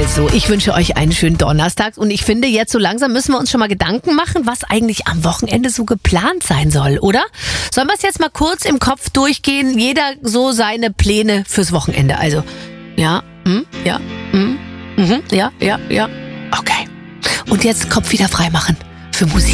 Also, ich wünsche euch einen schönen Donnerstag und ich finde, jetzt so langsam müssen wir uns schon mal Gedanken machen, was eigentlich am Wochenende so geplant sein soll, oder? Sollen wir es jetzt mal kurz im Kopf durchgehen? Jeder so seine Pläne fürs Wochenende. Also, ja, ja, ja. Okay. Und jetzt Kopf wieder frei machen für Musik.